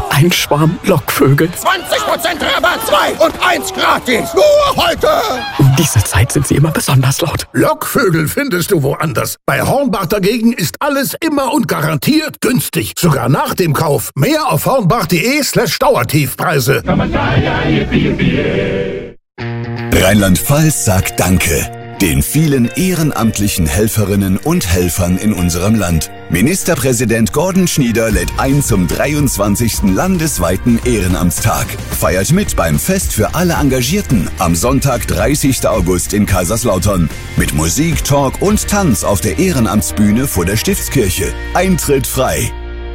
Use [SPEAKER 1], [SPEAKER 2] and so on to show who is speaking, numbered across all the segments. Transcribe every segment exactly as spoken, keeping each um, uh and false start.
[SPEAKER 1] Ein Schwarm Lockvögel.
[SPEAKER 2] zwanzig Prozent Rabatt, zwei und eins gratis. Nur heute.
[SPEAKER 1] Um diese Zeit sind sie immer besonders laut.
[SPEAKER 3] Lockvögel findest du woanders. Bei Hornbach dagegen ist alles immer und garantiert günstig. Sogar nach dem Kauf. Mehr auf hornbach.de slash Dauertiefpreise.
[SPEAKER 4] Rheinland-Pfalz sagt Danke den vielen ehrenamtlichen Helferinnen und Helfern in unserem Land. Ministerpräsident Gordon Schnieder lädt ein zum dreiundzwanzigsten landesweiten Ehrenamtstag. Feiert mit beim Fest für alle Engagierten am Sonntag, dreißigsten August in Kaiserslautern. Mit Musik, Talk und Tanz auf der Ehrenamtsbühne vor der Stiftskirche. Eintritt frei.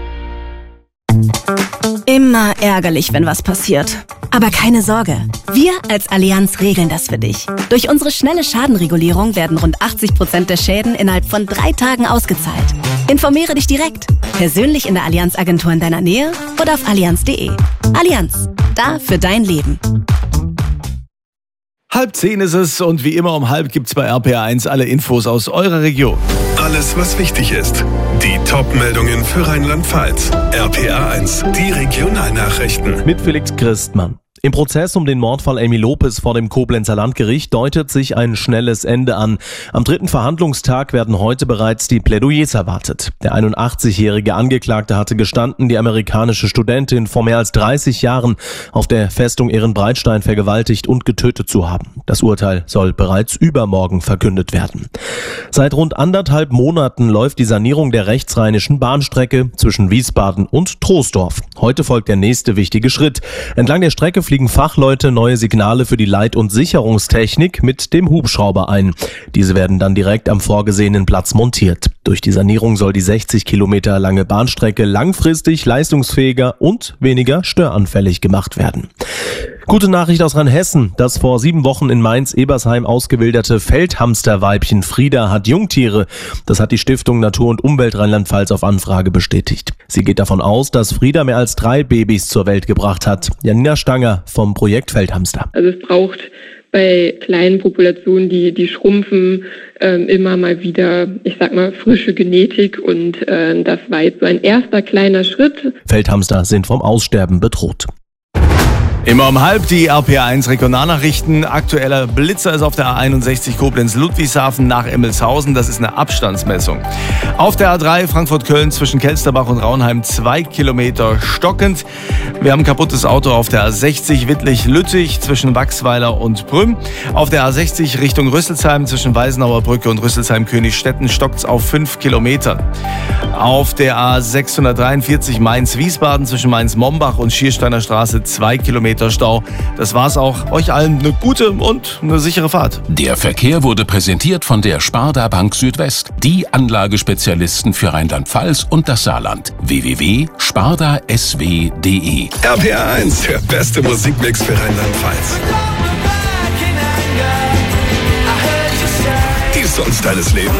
[SPEAKER 5] Immer ärgerlich, wenn was passiert. Aber keine Sorge, wir als Allianz regeln das für dich. Durch unsere schnelle Schadenregulierung werden rund achtzig Prozent der Schäden innerhalb von drei Tagen ausgezahlt. Informiere dich direkt, persönlich in der Allianz-Agentur in deiner Nähe oder auf allianz punkt de. Allianz, da für dein Leben.
[SPEAKER 6] Halb zehn ist es und wie immer um halb gibt's bei R P R eins alle Infos aus eurer Region.
[SPEAKER 7] Alles, was wichtig ist. Die Top-Meldungen für Rheinland-Pfalz. R P R eins, die Regionalnachrichten.
[SPEAKER 6] Mit Felix Christmann. Im Prozess um den Mordfall Amy Lopez vor dem Koblenzer Landgericht deutet sich ein schnelles Ende an. Am dritten Verhandlungstag werden heute bereits die Plädoyers erwartet. Der einundachtzigjährige Angeklagte hatte gestanden, die amerikanische Studentin vor mehr als dreißig Jahren auf der Festung Ehrenbreitstein vergewaltigt und getötet zu haben. Das Urteil soll bereits übermorgen verkündet werden. Seit rund anderthalb Monaten läuft die Sanierung der rechtsrheinischen Bahnstrecke zwischen Wiesbaden und Troisdorf. Heute folgt der nächste wichtige Schritt. Entlang der Strecke fliegen Fachleute neue Signale für die Leit- und Sicherungstechnik mit dem Hubschrauber ein. Diese werden dann direkt am vorgesehenen Platz montiert. Durch die Sanierung soll die sechzig Kilometer lange Bahnstrecke langfristig leistungsfähiger und weniger störanfällig gemacht werden. Gute Nachricht aus Rheinhessen. Das vor sieben Wochen in Mainz-Ebersheim ausgewilderte Feldhamsterweibchen Frieda hat Jungtiere. Das hat die Stiftung Natur und Umwelt Rheinland-Pfalz auf Anfrage bestätigt. Sie geht davon aus, dass Frieda mehr als drei Babys zur Welt gebracht hat. Janina Stanger vom Projekt Feldhamster.
[SPEAKER 8] Also es braucht bei kleinen Populationen, die, die schrumpfen, ähm, immer mal wieder, ich sag mal, frische Genetik und äh, das war jetzt so ein erster kleiner Schritt.
[SPEAKER 6] Feldhamster sind vom Aussterben bedroht. Immer um halb die R P R eins Regionalnachrichten. Aktueller Blitzer ist auf der A einundsechzig Koblenz-Ludwigshafen nach Emmelshausen. Das ist eine Abstandsmessung. Auf der A drei Frankfurt-Köln zwischen Kelsterbach und Raunheim zwei Kilometer stockend. Wir haben ein kaputtes Auto auf der A sechzig Wittlich-Lüttich zwischen Wachsweiler und Prüm. Auf der A sechzig Richtung Rüsselsheim zwischen Weisenauer Brücke und Rüsselsheim-Königstetten stockt's auf fünf Kilometern. Auf der A sechshundertdreiundvierzig Mainz-Wiesbaden zwischen Mainz-Mombach und Schiersteiner Straße zwei Kilometer Stau. Das war's auch. Euch allen eine gute und eine sichere Fahrt.
[SPEAKER 9] Der Verkehr wurde präsentiert von der Sparda Bank Südwest, die Anlagespezialisten für Rheinland-Pfalz und das Saarland. w w w punkt sparda s w punkt d e.
[SPEAKER 7] R P R eins, der beste Musikmix für Rheinland-Pfalz. Die Songs deines Lebens.